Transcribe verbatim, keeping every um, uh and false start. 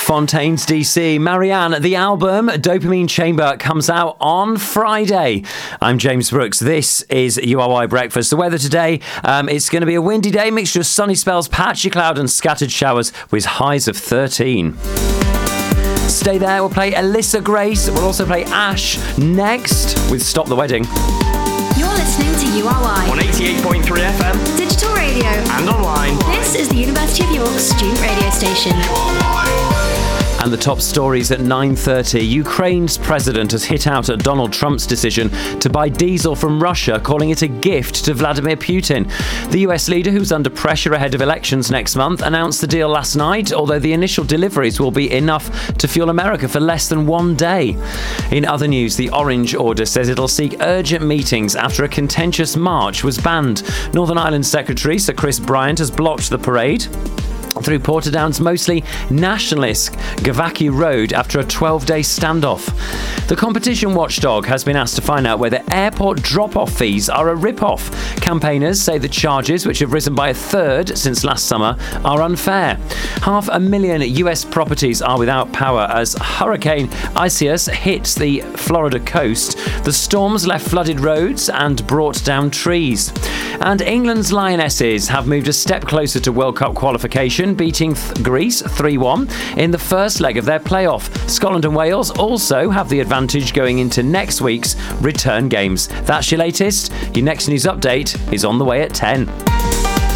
Fontaines, D C. Marianne, the album Dopamine Chamber comes out on Friday. I'm James Brooks. This is U R Y Breakfast. The weather today, um, it's going to be a windy day, mixture of sunny spells, patchy cloud and scattered showers with highs of thirteen. Stay there. We'll play Alyssa Grace. We'll also play Ash next with Stop the Wedding. You're listening to U R Y on eighty-eight point three F M, digital radio, and online. This is the University of York student radio station. And the top stories at nine thirty. Ukraine's president has hit out at Donald Trump's decision to buy diesel from Russia, calling it a gift to Vladimir Putin. The U S leader, who's under pressure ahead of elections next month, announced the deal last night, although the initial deliveries will be enough to fuel America for less than one day. In other news, the Orange Order says it'll seek urgent meetings after a contentious march was banned. Northern Ireland Secretary Sir Chris Bryant has blocked the parade through Portadown's mostly nationalist Gavaki Road after a twelve-day standoff. The competition watchdog has been asked to find out whether airport drop-off fees are a rip-off. Campaigners say the charges, which have risen by a third since last summer, are unfair. Half a million U S properties are without power as Hurricane Isaias hits the Florida coast. The storms left flooded roads and brought down trees. And England's Lionesses have moved a step closer to World Cup qualification, beating th- Greece three one in the first leg of their playoff. Scotland and Wales also have the advantage going into next week's return games. That's your latest. Your next news update is on the way at ten.